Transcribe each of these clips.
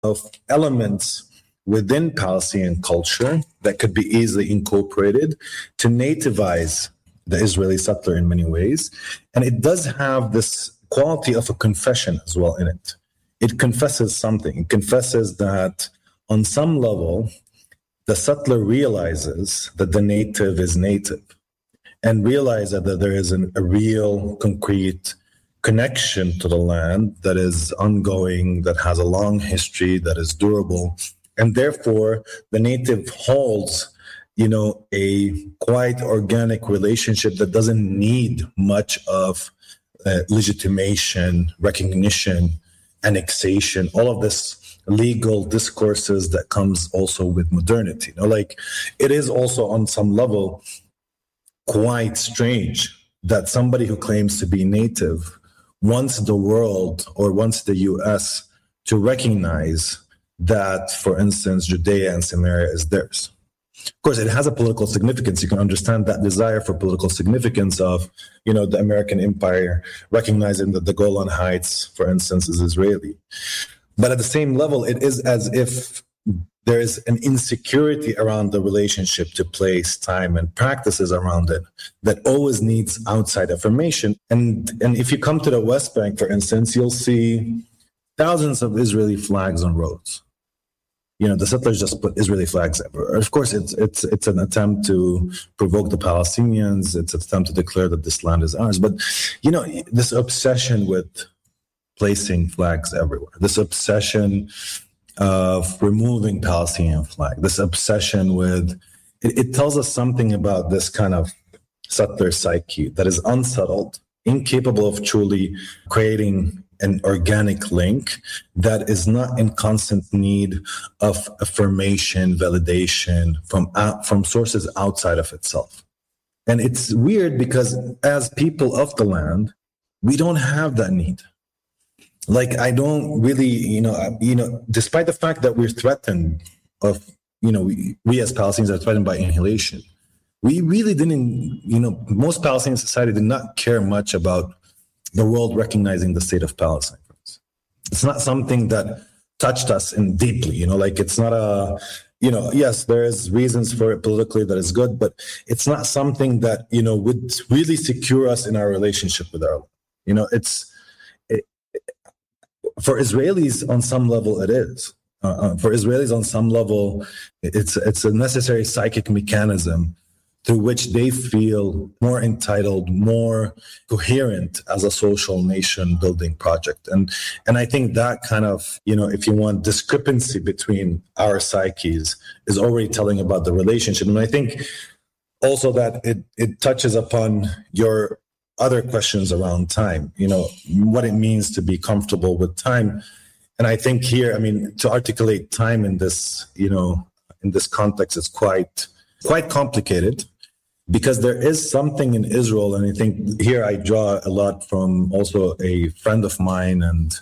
of elements within Palestinian culture that could be easily incorporated to nativize the Israeli settler in many ways. And it does have this quality of a confession as well in it. It confesses something. It confesses that on some level, the settler realizes that the native is native and realizes that there is a real, concrete connection to the land that is ongoing, that has a long history, that is durable. And therefore, the native holds, a quite organic relationship that doesn't need much of legitimation, recognition, annexation, all of this legal discourses that comes also with modernity. It is also on some level quite strange that somebody who claims to be native wants the world or wants the US to recognize that, for instance, Judea and Samaria is theirs. Of course, it has a political significance. You can understand that desire for political significance of, the American empire recognizing that the Golan Heights, for instance, is Israeli. But at the same level, it is as if there is an insecurity around the relationship to place, time, and practices around it that always needs outside affirmation. And if you come to the West Bank, for instance, you'll see thousands of Israeli flags on roads. The settlers just put Israeli flags everywhere. Of course, it's an attempt to provoke the Palestinians. It's an attempt to declare that this land is ours. But, this obsession with placing flags everywhere, this obsession of removing Palestinian flag, this obsession with, it tells us something about this kind of settler psyche that is unsettled, incapable of truly creating an organic link that is not in constant need of affirmation, validation from sources outside of itself. And it's weird because as people of the land, we don't have that need. I don't really, despite the fact that we're threatened of, we as Palestinians are threatened by annihilation. We really didn't, most Palestinian society did not care much about the world recognizing the state of Palestine. It's not something that touched us in deeply, it's not a, yes, there is reasons for it politically that is good, but it's not something that, would really secure us in our relationship with our, for Israelis on some level it is. For Israelis on some level, it's a necessary psychic mechanism through which they feel more entitled, more coherent as a social nation building project. And I think that kind of, if you want, discrepancy between our psyches is already telling about the relationship. And I think also that it touches upon your other questions around time, what it means to be comfortable with time. And I think here, to articulate time in this, in this context is quite complicated, because there is something in Israel, and I think here I draw a lot from also a friend of mine and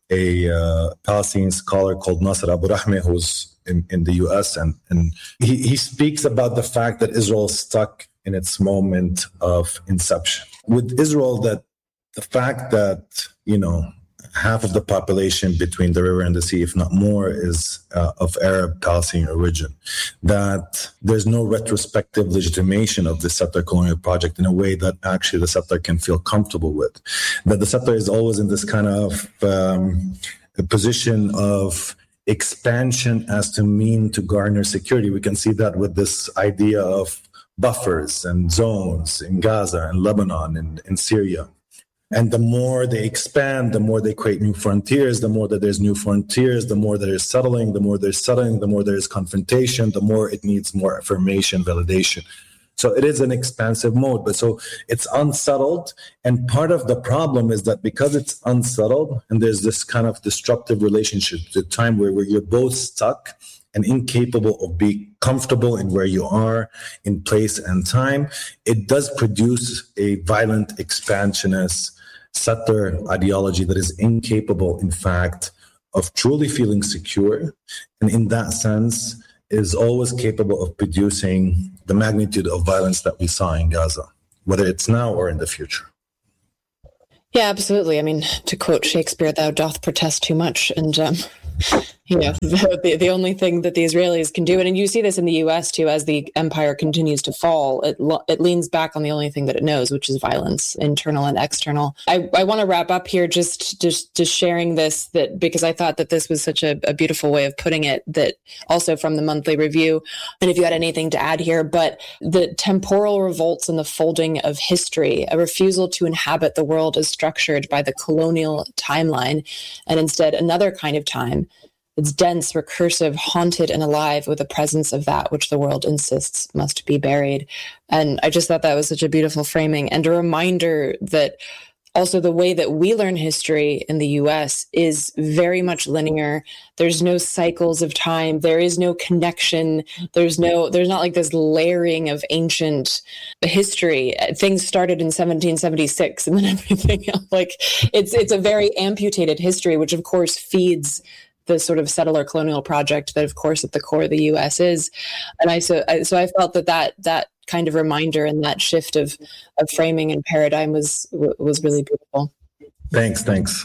a Palestinian scholar called Nasser Abu Rahme, who's in the US, and he speaks about the fact that Israel is stuck in its moment of inception. With Israel, that the fact that, half of the population between the river and the sea, if not more, is of Arab Palestinian origin, that there's no retrospective legitimation of the settler colonial project in a way that actually the settler can feel comfortable with, that the settler is always in this kind of a position of expansion as to mean to garner security. We can see that with this idea of buffers and zones in Gaza and Lebanon and in Syria. And the more they expand, the more they create new frontiers, the more that there's new frontiers, the more there's settling, the more there's settling, the more there's confrontation, the more it needs more affirmation, validation. So it is an expansive mode, but so it's unsettled. And part of the problem is that because it's unsettled and there's this kind of disruptive relationship, the time where you're both stuck and incapable of being comfortable in where you are in place and time, it does produce a violent expansionist settler ideology that is incapable, in fact, of truly feeling secure. And in that sense, is always capable of producing the magnitude of violence that we saw in Gaza, whether it's now or in the future. Yeah, absolutely. To quote Shakespeare, thou doth protest too much. And, The only thing that the Israelis can do, and you see this in the U.S. too, as the empire continues to fall, it leans back on the only thing that it knows, which is violence, internal and external. I want to wrap up here just sharing this, that because I thought that this was such a beautiful way of putting it, that also from the monthly review, and if you had anything to add here, but the temporal revolts and the folding of history, a refusal to inhabit the world as structured by the colonial timeline, and instead another kind of time. It's dense, recursive, haunted, and alive with the presence of that which the world insists must be buried. And I just thought that was such a beautiful framing and a reminder that also the way that we learn history in the US is very much linear. There's no cycles of time. There is no connection. There's not like this layering of ancient history. Things started in 1776 and then everything else. Like it's a very amputated history, which of course feeds the sort of settler colonial project that, of course, at the core of the U.S. is. And I felt that kind of reminder and that shift of framing and paradigm was really beautiful. Thanks.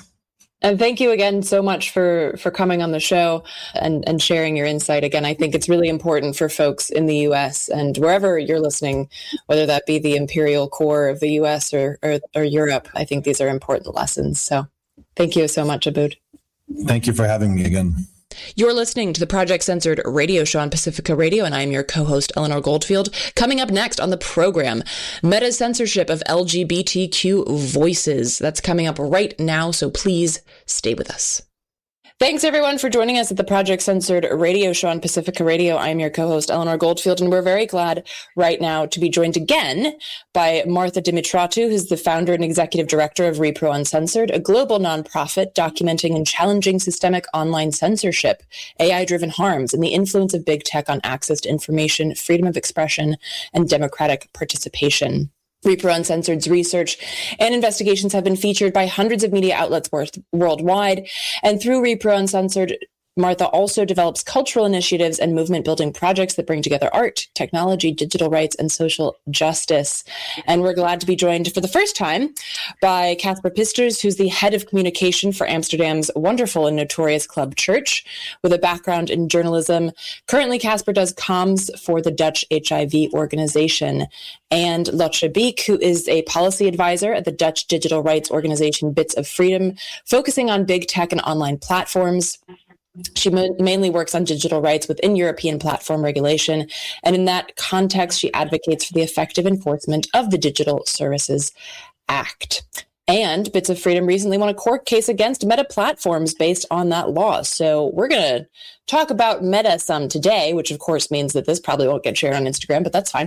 And thank you again so much for coming on the show and sharing your insight. Again, I think it's really important for folks in the U.S. and wherever you're listening, whether that be the imperial core of the U.S. or Europe. I think these are important lessons. So thank you so much, Abood. Thank you for having me again. You're listening to the Project Censored radio show on Pacifica Radio, and I'm your co-host, Eleanor Goldfield. Coming up next on the program, Meta's censorship of LGBTQ voices. That's coming up right now, so please stay with us. Thanks, everyone, for joining us at the Project Censored radio show on Pacifica Radio. I'm your co-host, Eleanor Goldfield, and we're very glad right now to be joined again by Martha Dimitratou, who's the founder and executive director of Repro Uncensored, a global nonprofit documenting and challenging systemic online censorship, AI-driven harms, and the influence of big tech on access to information, freedom of expression, and democratic participation. Repro Uncensored's research and investigations have been featured by hundreds of media outlets worldwide. And through Repro Uncensored, Martha also develops cultural initiatives and movement-building projects that bring together art, technology, digital rights, and social justice. And we're glad to be joined for the first time by Casper Pisters, who's the head of communication for Amsterdam's wonderful and notorious Club Church, with a background in journalism. Currently, Casper does comms for the Dutch HIV organization. And Lotje Beek, who is a policy advisor at the Dutch digital rights organization Bits of Freedom, focusing on big tech and online platforms. She mainly works on digital rights within European platform regulation, and in that context, she advocates for the effective enforcement of the Digital Services Act. And Bits of Freedom recently won a court case against Meta Platforms based on that law. So we're going to talk about Meta some today, which of course means that this probably won't get shared on Instagram, but that's fine.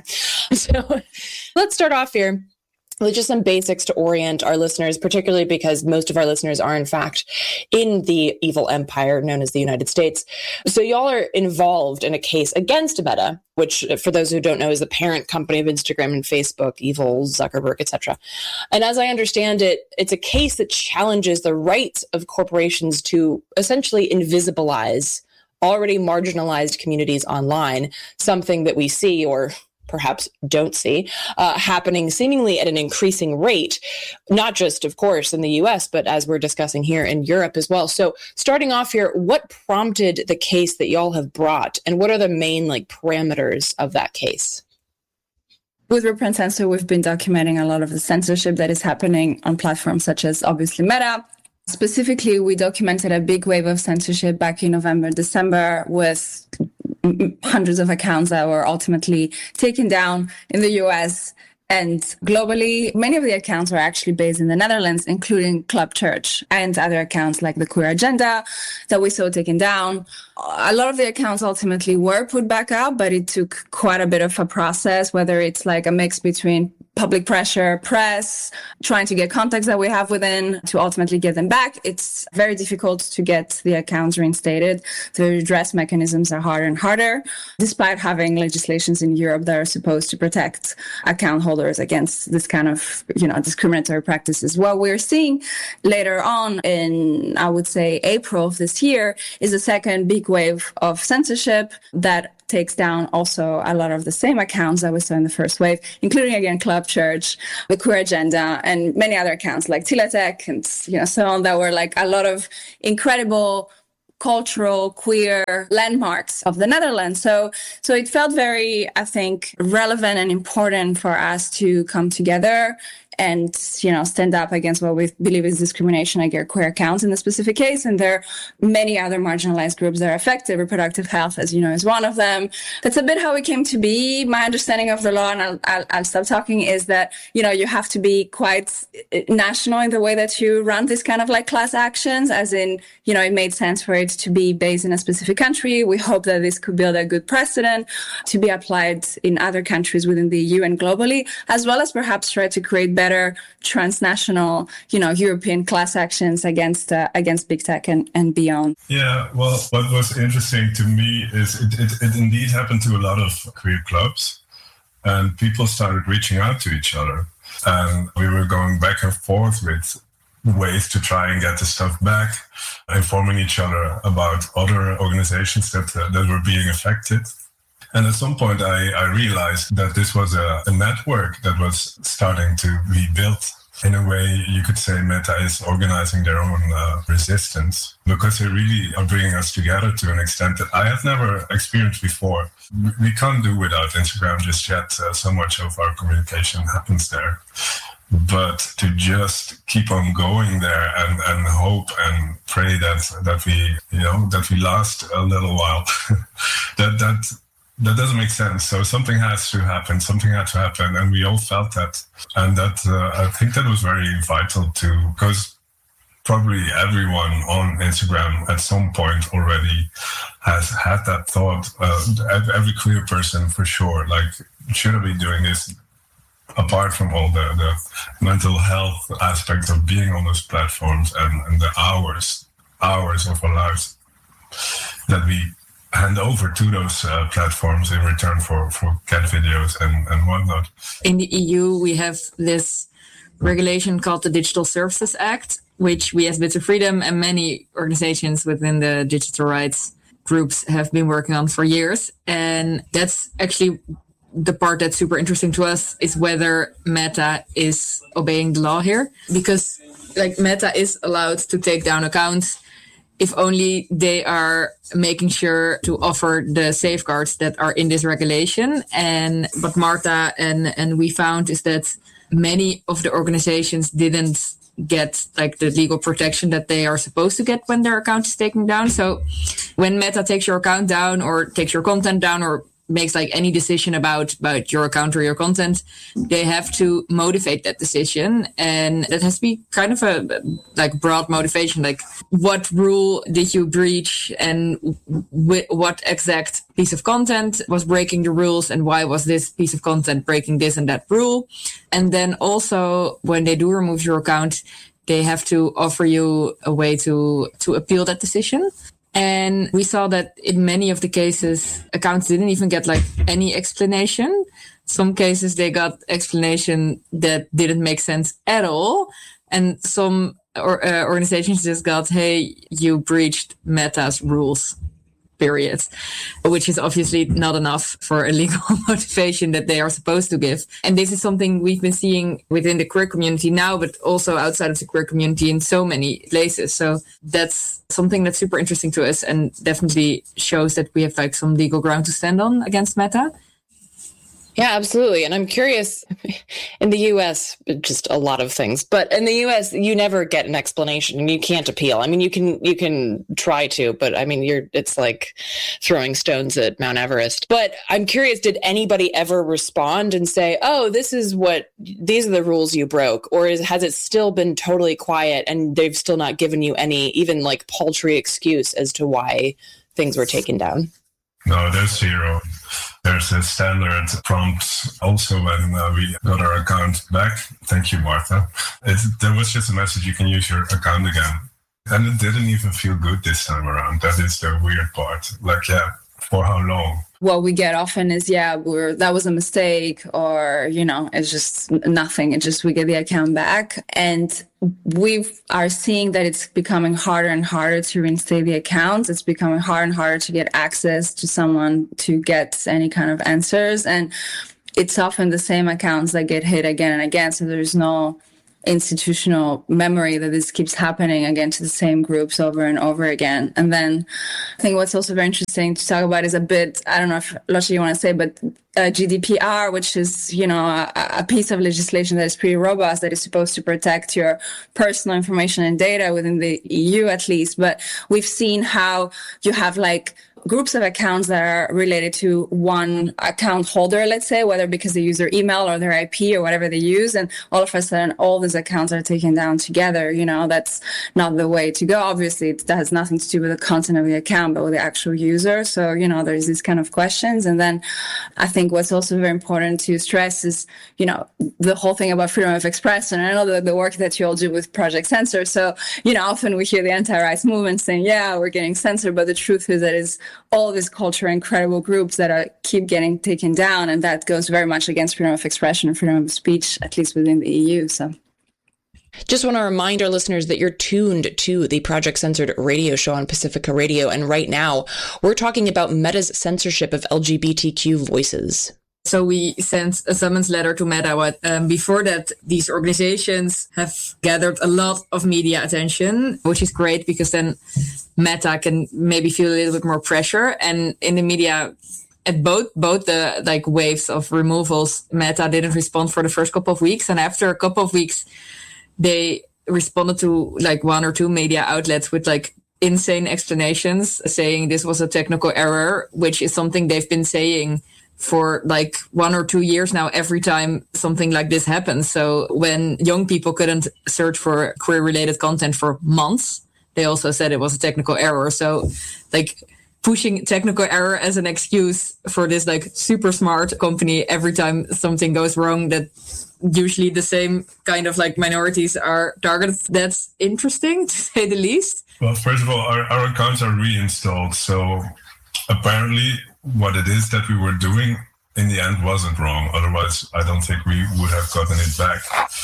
So let's start off here with just some basics to orient our listeners, particularly because most of our listeners are, in fact, in the evil empire known as the United States. So y'all are involved in a case against Meta, which, for those who don't know, is the parent company of Instagram and Facebook, evil Zuckerberg, etc. And as I understand it, it's a case that challenges the rights of corporations to essentially invisibilize already marginalized communities online, something that we see, or perhaps don't see, happening seemingly at an increasing rate, not just, of course, in the US, but as we're discussing here in Europe as well. So starting off here, what prompted the case that y'all have brought, and what are the main parameters of that case? With Repro Uncensored, we've been documenting a lot of the censorship that is happening on platforms such as, obviously, Meta. Specifically, we documented a big wave of censorship back in November, December, with hundreds of accounts that were ultimately taken down in the US and globally. Many of the accounts are actually based in the Netherlands, including Club Church and other accounts like the Queer Agenda that we saw taken down. A lot of the accounts ultimately were put back up, but it took quite a bit of a process, whether it's like a mix between public pressure, press, trying to get contacts that we have within to ultimately get them back. It's very difficult to get the accounts reinstated. The redress mechanisms are harder and harder, despite having legislations in Europe that are supposed to protect account holders against this kind of, discriminatory practices. What we're seeing later on in, I would say, April of this year is a second big wave of censorship that takes down also a lot of the same accounts that we saw in the first wave, including, again, Club Church, the Queer Agenda, and many other accounts like Tiletech and so on, that were a lot of incredible cultural, queer landmarks of the Netherlands. So it felt very, I think, relevant and important for us to come together and, stand up against what we believe is discrimination against queer accounts in the specific case. And there are many other marginalized groups that are affected. Reproductive health, as you know, is one of them. That's a bit how it came to be. My understanding of the law, and I'll stop talking, is that, you have to be quite national in the way that you run this kind of like class actions, as in, it made sense for it to be based in a specific country. We hope that this could build a good precedent to be applied in other countries within the EU and globally, as well as perhaps try to create better transnational, European class actions against big tech and beyond. Yeah, well, what was interesting to me is it indeed happened to a lot of queer clubs, and people started reaching out to each other, and we were going back and forth with ways to try and get the stuff back, informing each other about other organizations that were being affected. And at some point, I realized that this was a network that was starting to be built. In a way, you could say Meta is organizing their own resistance, because they really are bringing us together to an extent that I have never experienced before. We can't do without Instagram just yet. So much of our communication happens there. But to just keep on going there and hope and pray that we last a little while, that doesn't make sense. So something has to happen. Something had to happen, and we all felt that. And that I think that was very vital too, because probably everyone on Instagram at some point already has had that thought. Every queer person, for sure. Like, should I be doing this? Apart from all the mental health aspect of being on those platforms and the hours of our lives that we hand over to those platforms in return for cat videos and whatnot. In the EU, we have this regulation called the Digital Services Act, which we as Bits of Freedom and many organizations within the digital rights groups have been working on for years. And that's actually the part that's super interesting to us, is whether Meta is obeying the law here. Because Meta is allowed to take down accounts if only they are making sure to offer the safeguards that are in this regulation. And what Marta and we found is that many of the organizations didn't get the legal protection that they are supposed to get when their account is taken down. So when Meta takes your account down or takes your content down or makes any decision about your account or your content, they have to motivate that decision. And that has to be kind of a broad motivation, what rule did you breach and what exact piece of content was breaking the rules and why was this piece of content breaking this and that rule. And then also when they do remove your account, they have to offer you a way to appeal that decision. And we saw that in many of the cases, accounts didn't even get any explanation. Some cases they got explanation that didn't make sense at all. And some organizations just got, hey, you breached Meta's rules, period, which is obviously not enough for a legal motivation that they are supposed to give. And this is something we've been seeing within the queer community now, but also outside of the queer community in so many places. So that's something that's super interesting to us and definitely shows that we have some legal ground to stand on against Meta. Yeah, absolutely. And I'm curious, in the US, just a lot of things, but in the US, you never get an explanation and you can't appeal. I mean, you can try to, but I mean, it's like throwing stones at Mount Everest. But I'm curious, did anybody ever respond and say, oh, these are the rules you broke? Or has it still been totally quiet and they've still not given you any even paltry excuse as to why things were taken down? No, there's zero. There's a standard prompt also when we got our account back. Thank you, Martha. There was just a message, you can use your account again. And it didn't even feel good this time around. That is the weird part. For how long? What we get often is, that was a mistake, or, it's just nothing. It's just we get the account back. And we are seeing that it's becoming harder and harder to reinstate the accounts. It's becoming harder and harder to get access to someone to get any kind of answers. And it's often the same accounts that get hit again and again. So there's no institutional memory that this keeps happening again to the same groups over and over again. And then I think what's also very interesting to talk about is a bit, I don't know if Lotte you want to say, but GDPR, which is, a piece of legislation that is pretty robust, that is supposed to protect your personal information and data within the EU at least. But we've seen how you have groups of accounts that are related to one account holder, let's say, whether because they use their email or their IP or whatever they use. And all of a sudden, all these accounts are taken down together. That's not the way to go. Obviously, that has nothing to do with the content of the account, but with the actual user. So, there's these kind of questions. And then I think what's also very important to stress is, the whole thing about freedom of expression. And I know that the work that you all do with Project Censor. So, often we hear the anti-rights movement saying, yeah, we're getting censored. But the truth is that it's all this culture, incredible groups that keep getting taken down. And that goes very much against freedom of expression and freedom of speech, at least within the EU. So just want to remind our listeners that you're tuned to the Project Censored radio show on Pacifica Radio. And right now, we're talking about Meta's censorship of LGBTQ voices. So we sent a summons letter to Meta. Before that, these organizations have gathered a lot of media attention, which is great because then Meta can maybe feel a little bit more pressure. And in the media, at both the waves of removals, Meta didn't respond for the first couple of weeks. And after a couple of weeks, they responded to one or two media outlets with insane explanations saying this was a technical error, which is something they've been saying for 1 or 2 years now, every time something like this happens. So when young people couldn't search for queer related content for months, they also said it was a technical error. So pushing technical error as an excuse for this super smart company every time something goes wrong, that usually the same kind of minorities are targeted. That's interesting to say the least. Well, first of all, our accounts are reinstalled. So apparently what it is that we were doing in the end wasn't wrong. Otherwise, I don't think we would have gotten it back.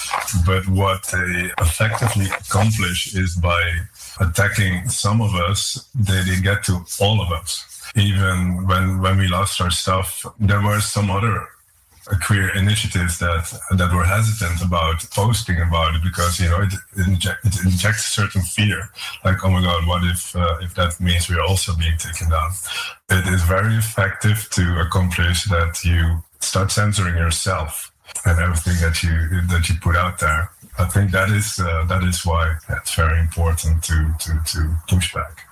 But what they effectively accomplish is by attacking some of us, they get to all of us. Even when we lost our stuff, there were some other queer initiatives that were hesitant about posting about it because it injects certain fear, oh my god, what if that means we're also being taken down. It is very effective to accomplish that you start censoring yourself and everything that you put out there. I think that is why it's very important to push back.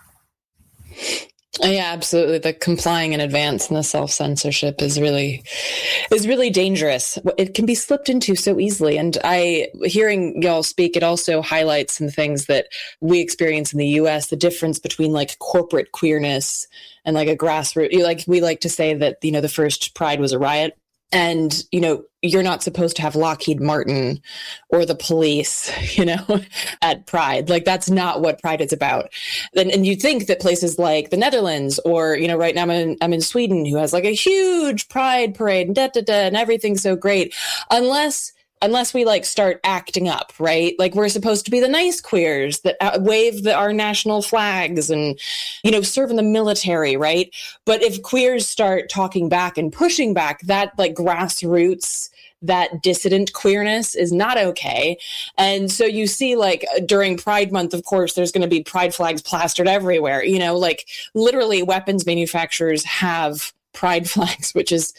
Yeah, absolutely. The complying in advance and the self-censorship is really dangerous. It can be slipped into so easily. And hearing y'all speak, it also highlights some things that we experience in the US, the difference between corporate queerness and a grassroots, we like to say that, the first Pride was a riot. And, you're not supposed to have Lockheed Martin or the police, at Pride. That's not what Pride is about. And you think that places like the Netherlands or, right now I'm in Sweden, who has a huge Pride parade and and everything's so great. Unless we start acting up, right? We're supposed to be the nice queers that wave our national flags and, serve in the military, right? But if queers start talking back and pushing back, that grassroots, that dissident queerness is not okay. And so you see during Pride Month, of course, there's going to be pride flags plastered everywhere, literally weapons manufacturers have pride flags, which is,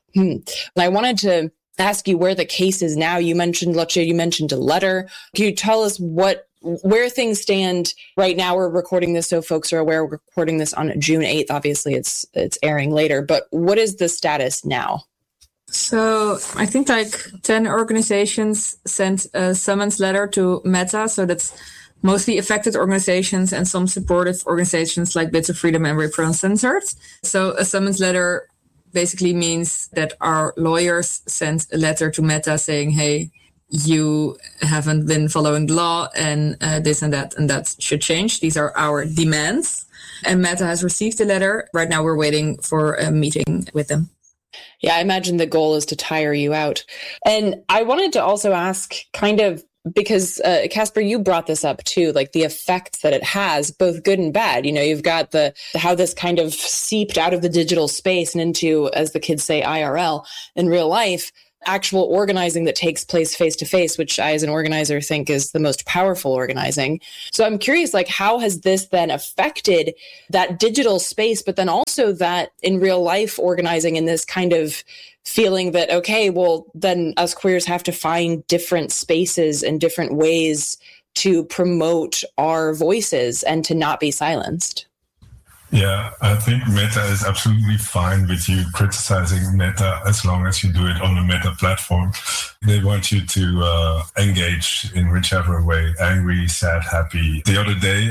I wanted to ask you where the case is now. You mentioned, Lotte, you mentioned a letter. Can you tell us where things stand right now? We're recording this so folks are aware. We're recording this on June 8th. Obviously, it's airing later. But what is the status now? So I think 10 organizations sent a summons letter to Meta. So that's mostly affected organizations and some supportive organizations like Bits of Freedom and Repro Uncensored. So a summons letter basically means that our lawyers sent a letter to Meta saying, hey, you haven't been following the law and this and that should change. These are our demands. And Meta has received the letter. Right now we're waiting for a meeting with them. Yeah, I imagine the goal is to tire you out. And I wanted to also ask because Casper, you brought this up too, the effects that it has, both good and bad. You've got how this kind of seeped out of the digital space and into, as the kids say, IRL in real life. actual organizing that takes place face to face, which I, as an organizer, think is the most powerful organizing. So I'm curious, like, how has this then affected that digital space, but then also that in real life organizing in this kind of feeling that, okay, well, then us queers have to find different spaces and different ways to promote our voices and to not be silenced? Yeah, I think Meta is absolutely fine with you criticizing Meta as long as you do it on a Meta platform. They want you to engage in whichever way, angry, sad, happy. The other day,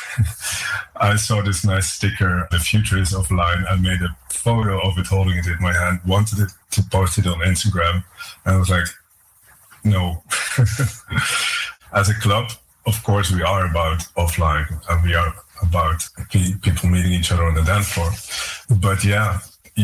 I saw this nice sticker, "The future is offline." I made a photo of it holding it in my hand, wanted it to post it on Instagram. And I was like, no. As a club, of course, we are about offline and we are about people meeting each other on the dance floor. But yeah,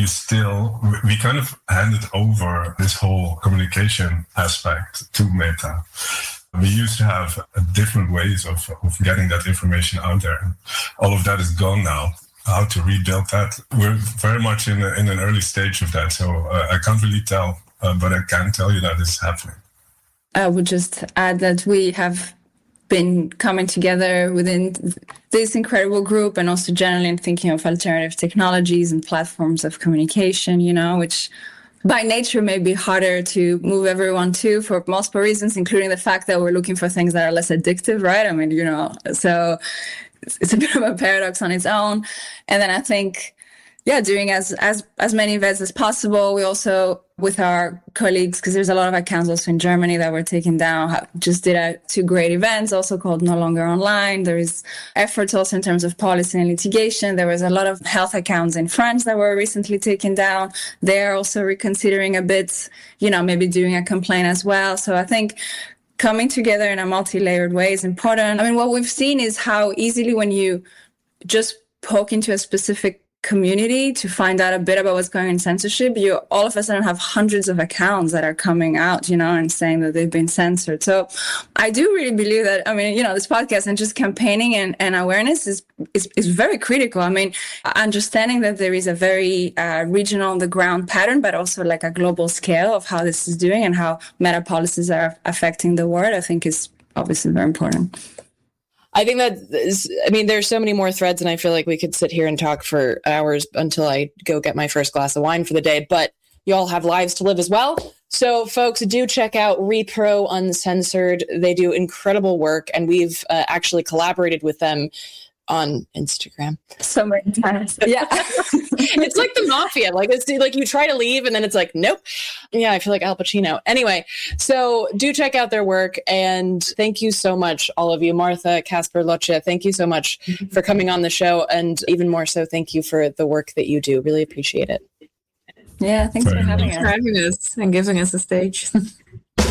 we kind of handed over this whole communication aspect to Meta. We used to have different ways of getting that information out there. All of that is gone now. How to rebuild that? We're very much in an early stage of that. So I can't really tell, but I can tell you that it's happening. I would just add that we have been coming together within this incredible group and also generally thinking of alternative technologies and platforms of communication, which by nature may be harder to move everyone to for multiple reasons, including the fact that we're looking for things that are less addictive, right? I mean, so it's a bit of a paradox on its own. And then I think, doing as many events as possible. We also, with our colleagues, because there's a lot of accounts also in Germany that were taken down, just did 2 great events, also called No Longer Online. There is efforts also in terms of policy and litigation. There was a lot of health accounts in France that were recently taken down. They're also reconsidering a bit, maybe doing a complaint as well. So I think coming together in a multi-layered way is important. I mean, what we've seen is how easily when you just poke into a specific community to find out a bit about what's going on in censorship, you all of a sudden have hundreds of accounts that are coming out, and saying that they've been censored. So I do really believe that, this podcast and just campaigning and awareness is very critical. I mean, understanding that there is a very regional on the ground pattern, but also like a global scale of how this is doing and how meta policies are affecting the world, I think is obviously very important. I think there's so many more threads, and I feel like we could sit here and talk for hours until I go get my first glass of wine for the day, but you all have lives to live as well. So folks, do check out Repro Uncensored. They do incredible work, and we've actually collaborated with them on Instagram so many times. Yeah. It's like the mafia. Like, it's like you try to leave and then it's like, nope. Yeah, I feel like Al Pacino. Anyway, so do check out their work. And thank you so much, all of you. Martha, Casper, Lotte, thank you so much for coming on the show. And even more so, thank you for the work that you do. Really appreciate it. Yeah, thanks for having us. And giving us a stage.